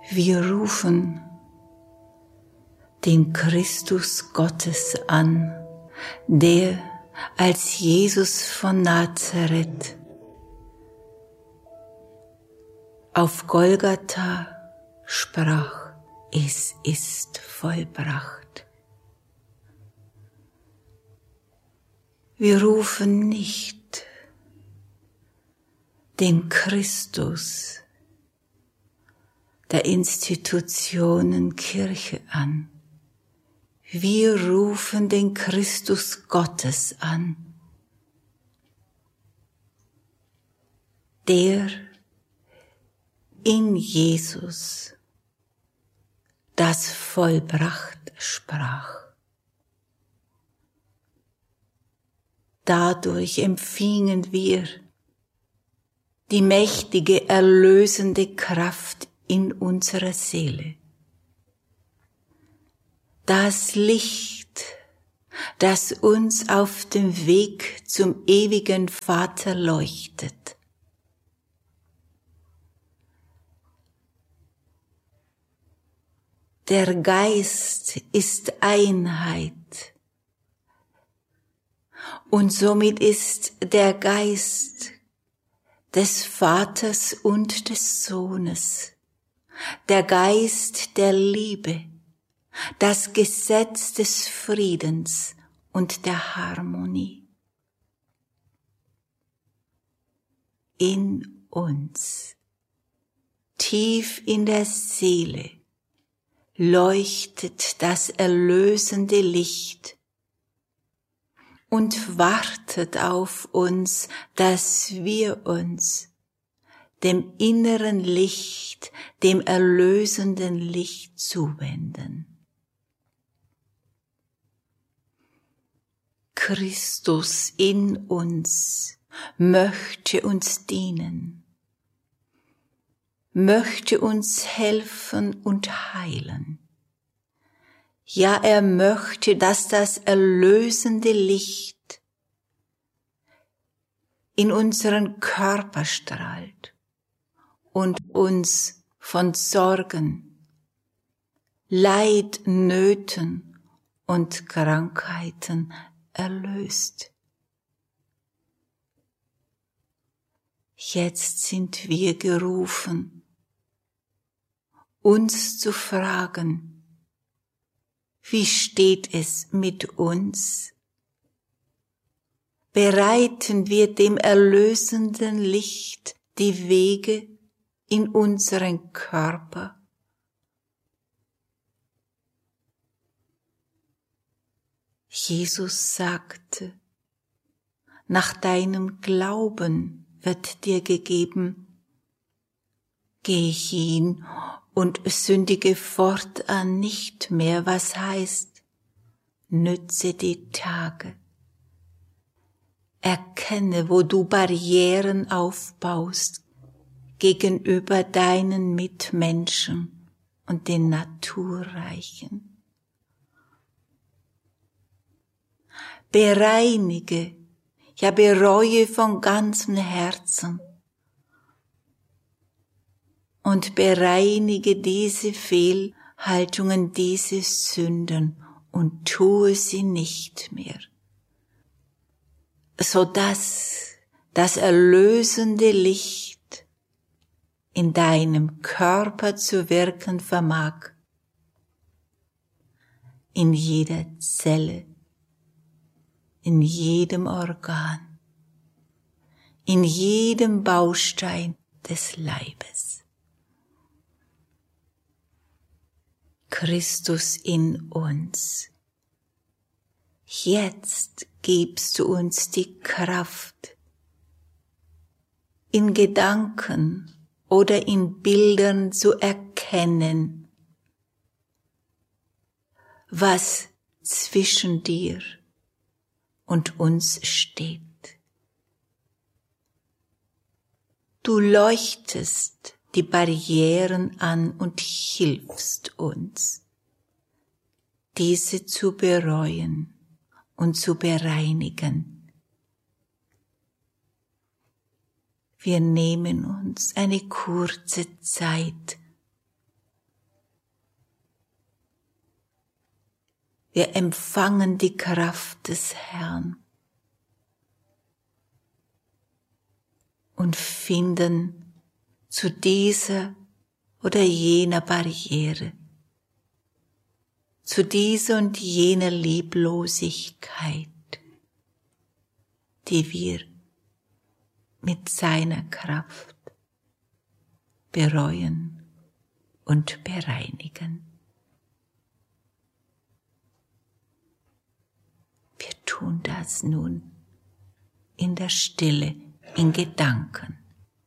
Wir rufen den Christus Gottes an, der als Jesus von Nazareth auf Golgatha sprach, es ist vollbracht. Wir rufen nicht den Christus der Institutionen Kirche an. Wir rufen den Christus Gottes an, der in Jesus das vollbracht sprach. Dadurch empfingen wir die mächtige, erlösende Kraft in unserer Seele. Das Licht, das uns auf dem Weg zum ewigen Vater leuchtet. Der Geist ist Einheit. Und somit ist der Geist des Vaters und des Sohnes, der Geist der Liebe, das Gesetz des Friedens und der Harmonie. In uns, tief in der Seele, leuchtet das erlösende Licht und wartet auf uns, dass wir uns dem inneren Licht, dem erlösenden Licht zuwenden. Christus in uns möchte uns dienen, möchte uns helfen und heilen. Ja, er möchte, dass das erlösende Licht in unseren Körper strahlt und uns von Sorgen, Leid, Nöten und Krankheiten erlöst. Jetzt sind wir gerufen, uns zu fragen, wie steht es mit uns? Bereiten wir dem erlösenden Licht die Wege in unseren Körper? Jesus sagte, nach deinem Glauben wird dir gegeben, geh hin und sündige fortan nicht mehr, was heißt, nütze die Tage. Erkenne, wo du Barrieren aufbaust gegenüber deinen Mitmenschen und den Naturreichen. Bereinige, ja bereue von ganzem Herzen und bereinige diese Fehlhaltungen, diese Sünden und tue sie nicht mehr, sodass das erlösende Licht in deinem Körper zu wirken vermag, in jeder Zelle, in jedem Organ, in jedem Baustein des Leibes. Christus in uns. Jetzt gibst du uns die Kraft, in Gedanken oder in Bildern zu erkennen, was zwischen dir und uns steht. Du leuchtest die Barrieren an und hilfst uns, diese zu bereuen und zu bereinigen. Wir nehmen uns eine kurze Zeit, Wir empfangen die Kraft des Herrn und finden zu dieser oder jener Barriere, zu dieser und jener Lieblosigkeit, die wir mit seiner Kraft bereuen und bereinigen. Wir tun das nun in der Stille, in Gedanken.